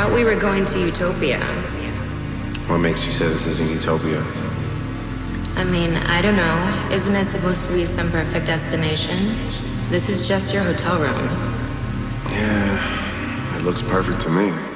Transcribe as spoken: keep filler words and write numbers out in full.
thought we were going to Utopia. What makes you say this isn't Utopia? I mean, I don't know. Isn't it supposed to be some perfect destination? This is just your hotel room. Yeah, it looks perfect to me.